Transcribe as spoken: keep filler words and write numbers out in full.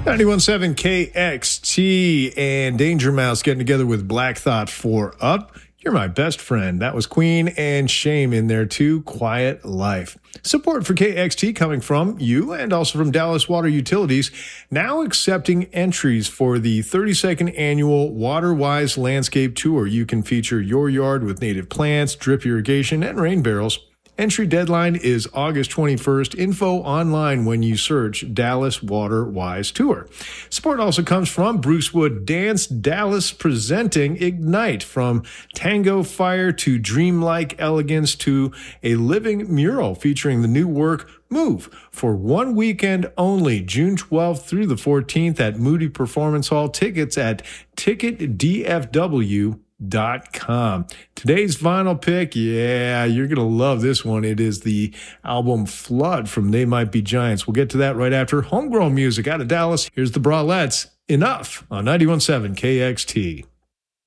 ninety-one point seven K X T and Danger Mouse getting together with Black Thought for Up. You're my best friend. That was Queen and Shame in there too. Quiet Life. Support for K X T coming from you and also from Dallas Water Utilities, now accepting entries for the thirty-second annual WaterWise Landscape Tour. You can feature your yard with native plants, drip irrigation, and rain barrels. Entry deadline is August twenty-first. Info online when you search Dallas Water Wise Tour. Support also comes from Bruce Wood Dance Dallas, presenting Ignite, from tango fire to dreamlike elegance to a living mural featuring the new work Move, for one weekend only, June twelfth through the fourteenth at Moody Performance Hall. Tickets at ticket d f w dot com. Today's vinyl pick, yeah, you're going to love this one. It is the album Flood from They Might Be Giants. We'll get to that right after homegrown music out of Dallas. Here's the Bralettes, Enough, on ninety-one point seven K X T.